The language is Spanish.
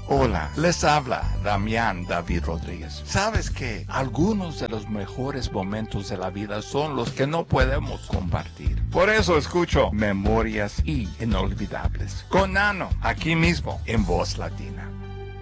Hola, les habla Damián David Rodríguez. ¿Sabes qué? Algunos de los mejores momentos de la vida son los que no podemos compartir. Por eso escucho Memorias Inolvidables con Nano, aquí mismo en Voz Latina.